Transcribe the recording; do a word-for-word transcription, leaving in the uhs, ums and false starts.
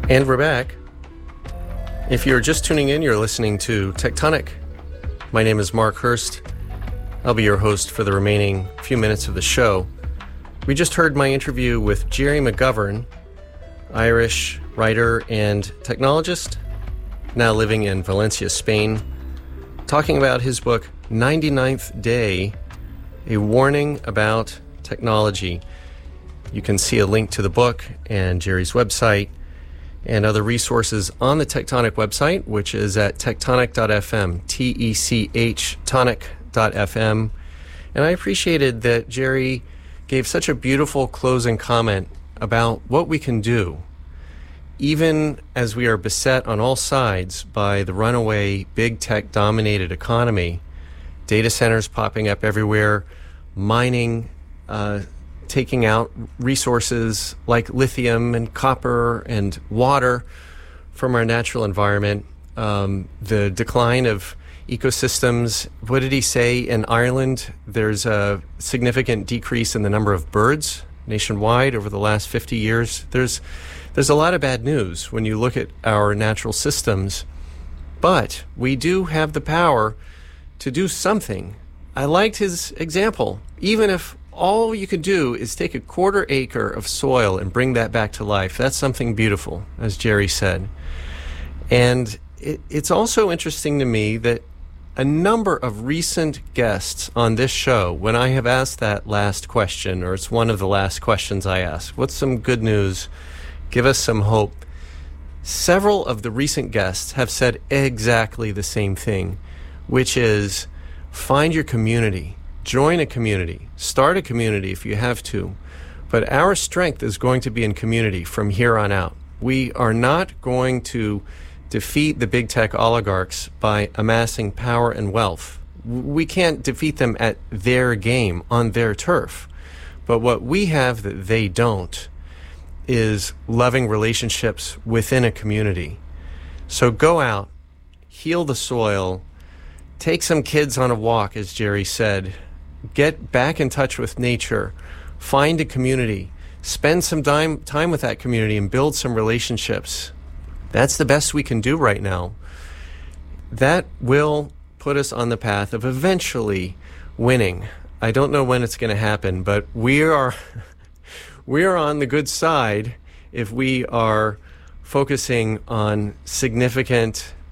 And we're back. If you're just tuning in, you're listening to Tectonic. My name is Mark Hurst. I'll be your host for the remaining few minutes of the show. We just heard my interview with Jerry McGovern, Irish writer and technologist, now living in Valencia, Spain, talking about his book, ninety-ninth Day, A Warning About Technology. You can see a link to the book and Jerry's website and other resources on the Tectonic website, which is at tectonic dot f m, T E C H, tonic dot f m. And I appreciated that Jerry gave such a beautiful closing comment about what we can do, even as we are beset on all sides by the runaway big tech-dominated economy, data centers popping up everywhere, mining, uh, taking out resources like lithium and copper and water from our natural environment, um, the decline of ecosystems. What did he say? In Ireland, there's a significant decrease in the number of birds nationwide over the last fifty years. There's there's a lot of bad news when you look at our natural systems, but we do have the power to do something. I liked his example. Even if all you could do is take a quarter acre of soil and bring that back to life, that's something beautiful, as Jerry said. And it, it's also interesting to me that a number of recent guests on this show, when I have asked that last question, or it's one of the last questions I ask, what's some good news? Give us some hope. Several of the recent guests have said exactly the same thing, which is find your community. Join a community. Start a community if you have to. But our strength is going to be in community from here on out. We are not going to defeat the big tech oligarchs by amassing power and wealth. We can't defeat them at their game, on their turf. But what we have that they don't is loving relationships within a community. So go out, heal the soil, take some kids on a walk, as Jerry said. Get back in touch with nature. Find a community. Spend some time, time with that community and build some relationships. That's the best we can do right now. That will put us on the path of eventually winning. I don't know when it's going to happen, but we are we are on the good side if we are focusing on significant